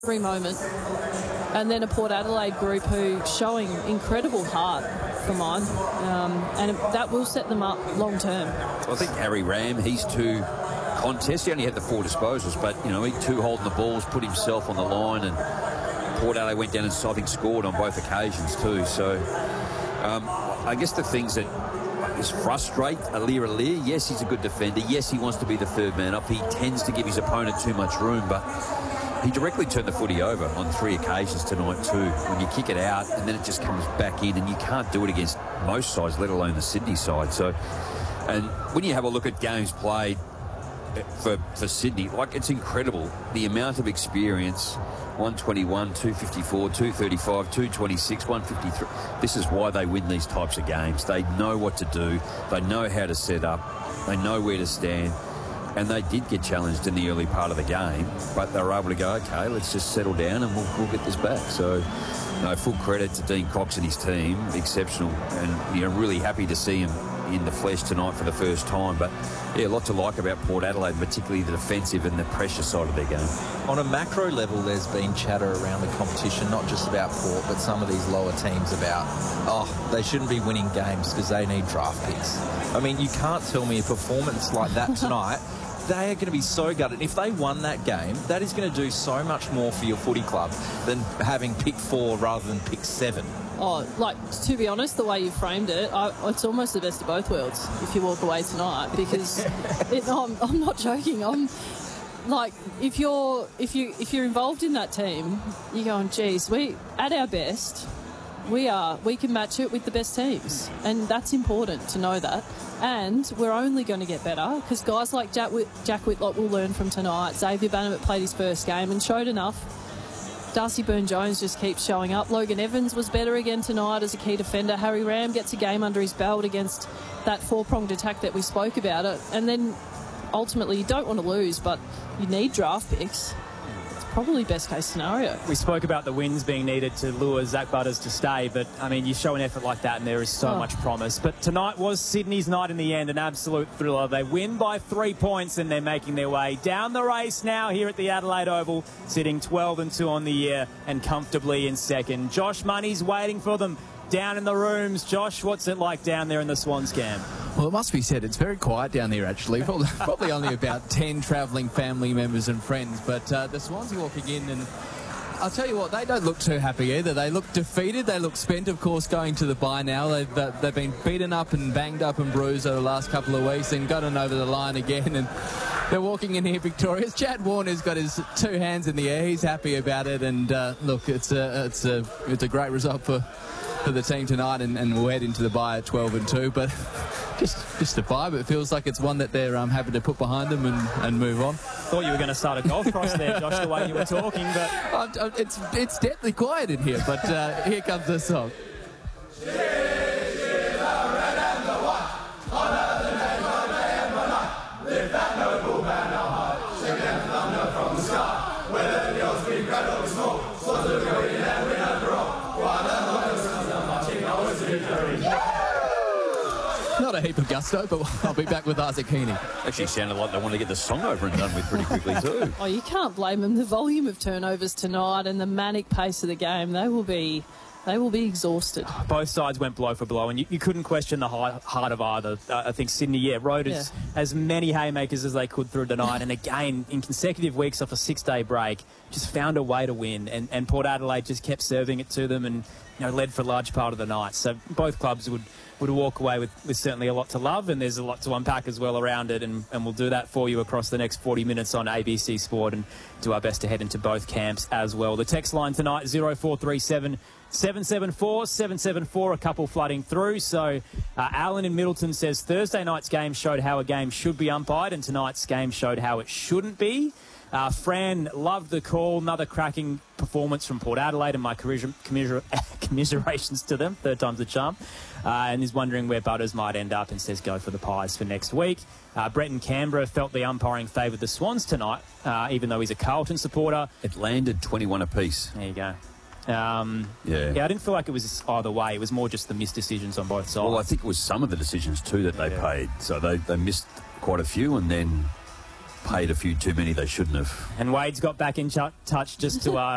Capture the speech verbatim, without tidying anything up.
every moment. And then a Port Adelaide group who showing incredible heart for mine, um, and that will set them up long term. I think Harry Ram, he's two contests. He only had the four disposals, but you know, he two holding the balls, put himself on the line, and Port Adelaide went down and I think scored on both occasions too. So um, I guess the things that is frustrate Aliir Aliir. Yes, he's a good defender. Yes, he wants to be the third man up. He tends to give his opponent too much room, but he directly turned the footy over on three occasions tonight too. When you kick it out and then it just comes back in, and you can't do it against most sides, let alone the Sydney side. So, and when you have a look at games played for, for Sydney, like, it's incredible the amount of experience. one twenty-one, two fifty-four, two thirty-five, two twenty-six, one fifty-three. This is why they win these types of games. They know what to do. They know how to set up. They know where to stand. And they did get challenged in the early part of the game, but they were able to go, okay, let's just settle down and we'll, we'll get this back. So, no, full credit to Dean Cox and his team. Exceptional. And, you know, really happy to see him in the flesh tonight for the first time. But, yeah, a lot to like about Port Adelaide, particularly the defensive and the pressure side of their game. On a macro level, there's been chatter around the competition, not just about Port, but some of these lower teams about, oh, they shouldn't be winning games because they need draft picks. I mean, you can't tell me a performance like that tonight. They are going to be so gutted. If they won that game, that is going to do so much more for your footy club than having pick four rather than pick seven. Oh, like, to be honest, the way you framed it, I, it's almost the best of both worlds if you walk away tonight, because it, I'm, I'm not joking. I'm like, if you're if you if you're involved in that team, you're going, geez, we at our best, we are we can match it with the best teams, and that's important to know that. And we're only going to get better because guys like Jack, Whit- Jack Whitlock will learn from tonight. Xavier Bannerman played his first game and showed enough. Darcy Byrne-Jones just keeps showing up. Logan Evans was better again tonight as a key defender. Harry Ram gets a game under his belt against that four-pronged attack that we spoke about. It. And then ultimately you don't want to lose, but you need draft picks. Probably best case scenario. We spoke about the wins being needed to lure Zach Butters to stay, but I mean, you show an effort like that and there is so oh. much promise. But tonight was Sydney's night in the end, an absolute thriller. They win by three points and they're making their way down the race now here at the Adelaide Oval, sitting twelve and two on the year and comfortably in second. Josh Money's waiting for them down in the rooms. Josh, what's it like down there in the Swans camp? Well, it must be said, it's very quiet down there, actually. Probably, probably only about ten travelling family members and friends. But uh, the Swans are walking in, and I'll tell you what, they don't look too happy either. They look defeated. They look spent, of course, going to the bye now. They've, uh, they've been beaten up and banged up and bruised over the last couple of weeks and gotten over the line again. And they're walking in here victorious. Chad Warner's got his two hands in the air. He's happy about it. And, uh, look, it's a, it's, a, it's a great result for... for the team tonight, and, and we'll head into the bye at twelve and two, but just just a bye, but it feels like it's one that they're um, happy to put behind them and, and move on. Thought you were going to start a golf cross there, Josh, the way you were talking, but uh, it's it's deadly quiet in here, but uh, here comes the song. Not a heap of gusto, but I'll be back with Isaac Heaney. Actually sounded like they want to get the song over and done with pretty quickly too. Oh, you can't blame them. The volume of turnovers tonight and the manic pace of the game, they will be they will be exhausted. Both sides went blow for blow, and you, you couldn't question the high, heart of either. Uh, I think Sydney, yeah, rode yeah. As, as many haymakers as they could through tonight, and again, in consecutive weeks off a six-day break, just found a way to win, and, and Port Adelaide just kept serving it to them and, you know, led for a large part of the night. So both clubs would... would walk away with, with certainly a lot to love, and there's a lot to unpack as well around it, and, and we'll do that for you across the next forty minutes on A B C Sport and do our best to head into both camps as well. The text line tonight, zero four three seven, seven seven four, seven seven four, a couple flooding through. So uh, Alan in Middleton says Thursday night's game showed how a game should be umpired, and tonight's game showed how it shouldn't be. Uh, Fran loved the call. Another cracking performance from Port Adelaide, and my commiser commiser commiserations to them. Third time's the charm. Uh, and is wondering where Butters might end up, and says go for the Pies for next week. Uh, Brett in Canberra felt the umpiring favoured the Swans tonight, uh, even though he's a Carlton supporter. It landed twenty-one apiece. There you go. Um, yeah. yeah, I didn't feel like it was either way. It was more just the missed decisions on both sides. Well, I think it was some of the decisions too that they yeah. paid. So they, they missed quite a few, and then paid a few too many they shouldn't have. And Wade's got back in ch- touch just to... Uh,